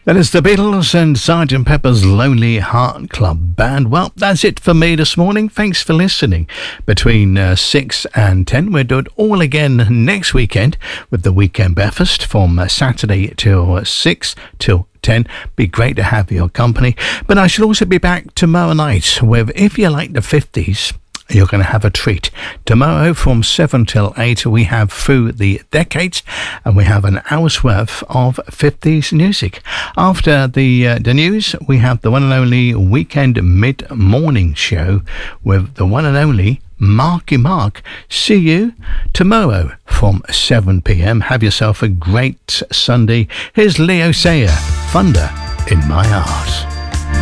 That is the Beatles and Sgt. Pepper's Lonely Heart Club Band. Well, that's it for me this morning. Thanks for listening. Between 6 and 10, we'll do it all again next weekend with the Weekend Breakfast from Saturday till 6 till 10. Be great to have your company. But I shall also be back tomorrow night with If You Like the 50s. You're going to have a treat. Tomorrow from 7 till 8, we have Through the Decades, and we have an hour's worth of 50s music. After the news, we have the one and only Weekend Mid-Morning Show with the one and only Marky Mark. See you tomorrow from 7 p.m. Have yourself a great Sunday. Here's Leo Sayer, Thunder in My Heart.